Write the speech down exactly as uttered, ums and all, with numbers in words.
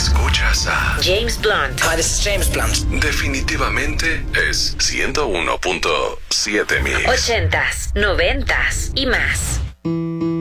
Escuchas a James Blunt. Hi, this is James Blunt. Definitivamente es ciento uno punto siete mil. Ochentas, noventas y más.